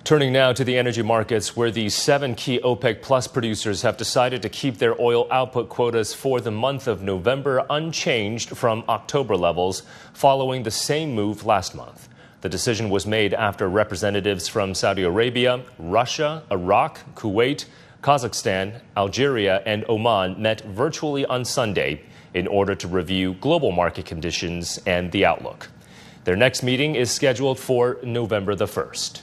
Turning now to the energy markets, where the 7 key OPEC Plus producers have decided to keep their oil output quotas for the month of November unchanged from October levels, following the same move last month. The decision was made after representatives from Saudi Arabia, Russia, Iraq, Kuwait, Kazakhstan, Algeria, and Oman met virtually on Sunday in order to review global market conditions and the outlook. Their next meeting is scheduled for November the 1st.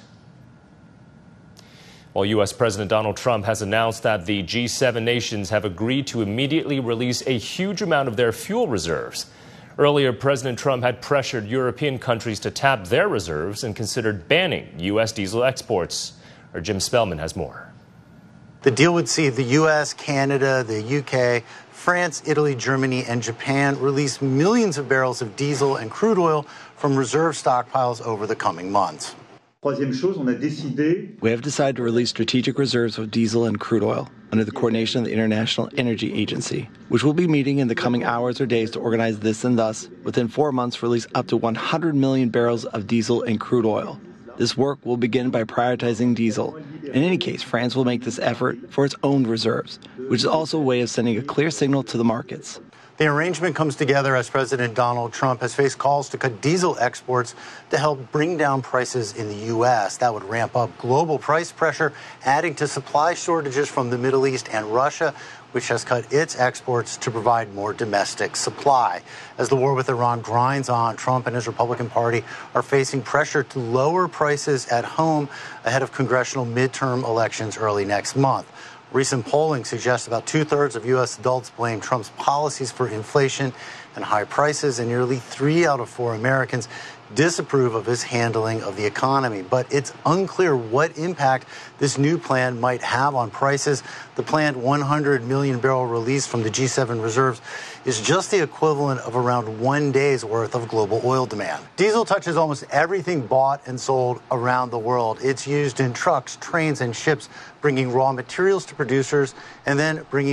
While U.S. President Donald Trump has announced that the G7 nations have agreed to immediately release a huge amount of their fuel reserves. Earlier, President Trump had pressured European countries to tap their reserves and considered banning U.S. diesel exports. Our Jim Spellman has more. The deal would see the U.S., Canada, the U.K., France, Italy, Germany, and Japan release millions of barrels of diesel and crude oil from reserve stockpiles over the coming months. We have decided to release strategic reserves of diesel and crude oil under the coordination of the International Energy Agency, which will be meeting in the coming hours or days to organize this and thus, within 4 months, release up to 100 million barrels of diesel and crude oil. This work will begin by prioritizing diesel. In any case, France will make this effort for its own reserves, which is also a way of sending a clear signal to the markets. The arrangement comes together as President Donald Trump has faced calls to cut diesel exports to help bring down prices in the U.S. That would ramp up global price pressure, adding to supply shortages from the Middle East and Russia, which has cut its exports to provide more domestic supply. As the war with Iran grinds on, Trump and his Republican Party are facing pressure to lower prices at home ahead of congressional midterm elections early next month. Recent polling suggests about 2/3 of U.S. adults blame Trump's policies for inflation and high prices, and nearly 3 out of 4 Americans disapprove of his handling of the economy. But it's unclear what impact this new plan might have on prices. The planned 100 million barrel release from the G7 reserves is just the equivalent of around 1 day's worth of global oil demand. Diesel touches almost everything bought and sold around the world. It's used in trucks, trains, and ships, bringing raw materials to producers and then bringing